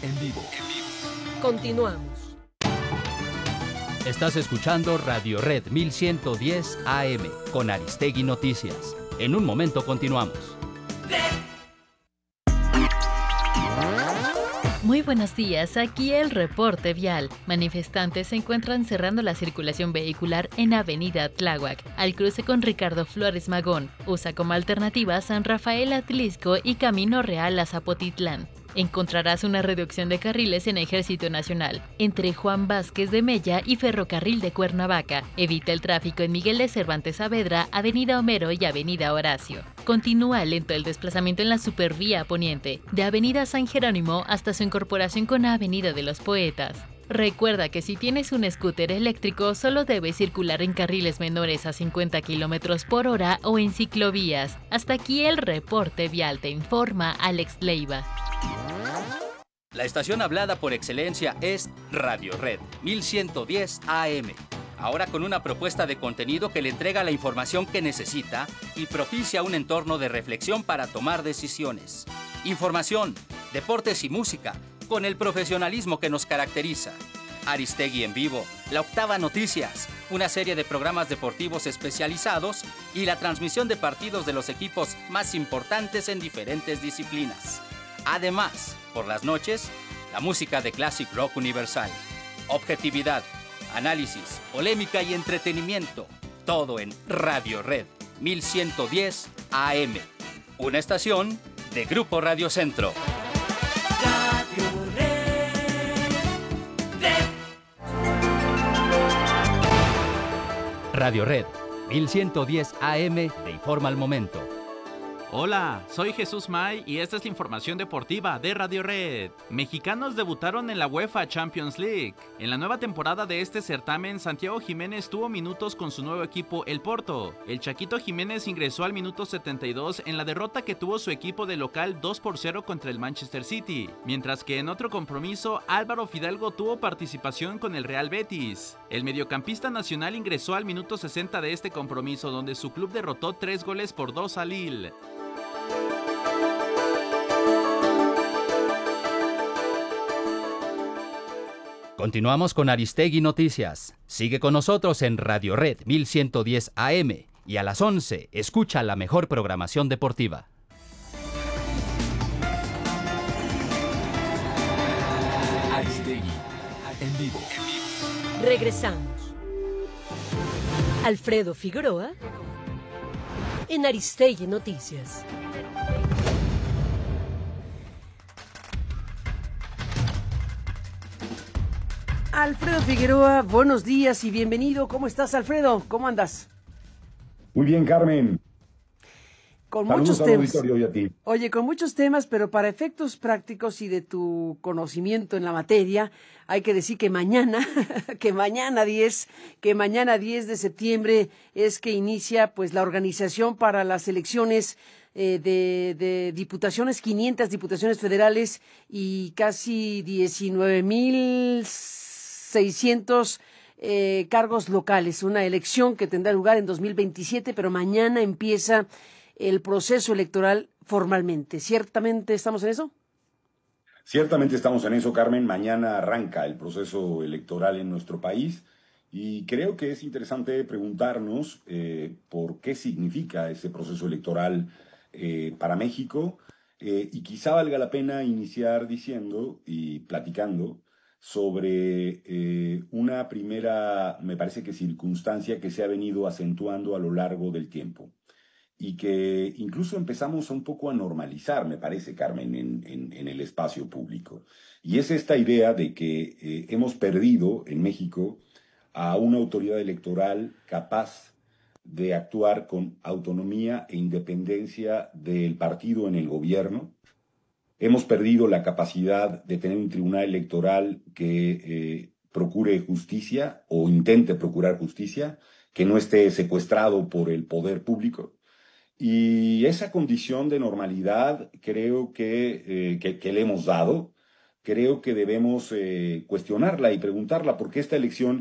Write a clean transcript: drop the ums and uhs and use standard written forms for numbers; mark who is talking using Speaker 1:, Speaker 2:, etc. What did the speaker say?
Speaker 1: en vivo.
Speaker 2: Continuamos.
Speaker 3: Estás escuchando Radio Red 1110 AM con Aristegui Noticias. En un momento continuamos.
Speaker 4: Muy buenos días, aquí el reporte vial. Manifestantes se encuentran cerrando la circulación vehicular en Avenida Tláhuac, al cruce con Ricardo Flores Magón. Usa como alternativa San Rafael Atlisco y Camino Real a Zapotitlán. Encontrarás una reducción de carriles en Ejército Nacional, entre Juan Vázquez de Mella y Ferrocarril de Cuernavaca. Evita el tráfico en Miguel de Cervantes Saavedra, Avenida Homero y Avenida Horacio. Continúa lento el desplazamiento en la Supervía Poniente, de Avenida San Jerónimo hasta su incorporación con Avenida de los Poetas. Recuerda que si tienes un scooter eléctrico, solo debes circular en carriles menores a 50 km por hora o en ciclovías. Hasta aquí el reporte vial, te informa Alex Leiva.
Speaker 3: La estación hablada por excelencia es Radio Red 1110 AM. Ahora con una propuesta de contenido que le entrega la información que necesita y propicia un entorno de reflexión para tomar decisiones. Información, deportes y música, con el profesionalismo que nos caracteriza. Aristegui en vivo, La Octava Noticias, una serie de programas deportivos especializados y la transmisión de partidos de los equipos más importantes en diferentes disciplinas. Además, por las noches, la música de Classic Rock Universal. Objetividad, análisis, polémica y entretenimiento. Todo en Radio Red 1110 AM. Una estación de Grupo Radio Centro. Radio Red 1110 AM te informa al momento.
Speaker 5: Hola, soy Jesús May y esta es la información deportiva de Radio Red. Mexicanos debutaron en la UEFA Champions League. En la nueva temporada de este certamen, Santiago Jiménez tuvo minutos con su nuevo equipo, el Porto. El Chaquito Jiménez ingresó al minuto 72 en la derrota que tuvo su equipo de local 2-0 contra el Manchester City, mientras que en otro compromiso, Álvaro Fidalgo tuvo participación con el Real Betis. El mediocampista nacional ingresó al minuto 60 de este compromiso, donde su club derrotó 3-2 a Lille.
Speaker 3: Continuamos con Aristegui Noticias. Sigue con nosotros en Radio Red 1110 AM y a las 11 escucha la mejor programación deportiva.
Speaker 1: Aristegui en vivo.
Speaker 2: Regresamos. Alfredo Figueroa en Aristegui Noticias. Alfredo Figueroa, buenos días y bienvenido. ¿Cómo estás, Alfredo? ¿Cómo andas?
Speaker 6: Muy bien, Carmen.
Speaker 2: Con
Speaker 6: Saludos
Speaker 2: muchos
Speaker 6: al
Speaker 2: temas.
Speaker 6: auditorio y a ti.
Speaker 2: Oye, con muchos temas, pero para efectos prácticos y de tu conocimiento en la materia, hay que decir que mañana, que mañana 10 de septiembre es que inicia pues la organización para las elecciones de diputaciones, 500 diputaciones federales y casi 19,600 cargos locales. Una elección que tendrá lugar en 2027, pero mañana empieza el proceso electoral formalmente. ¿Ciertamente estamos en eso?
Speaker 6: Ciertamente estamos en eso, Carmen. Mañana arranca el proceso electoral en nuestro país y creo que es interesante preguntarnos por qué significa ese proceso electoral para México y quizá valga la pena iniciar diciendo y platicando sobre una primera, me parece que circunstancia que se ha venido acentuando a lo largo del tiempo y que incluso empezamos un poco a normalizar, me parece, Carmen, en el espacio público. Y es esta idea de que hemos perdido en México a una autoridad electoral capaz de actuar con autonomía e independencia del partido en el gobierno. Hemos perdido la capacidad de tener un tribunal electoral que procure justicia o intente procurar justicia, que no esté secuestrado por el poder público. Y esa condición de normalidad creo que le hemos dado. Creo que debemos cuestionarla y preguntarla por qué esta elección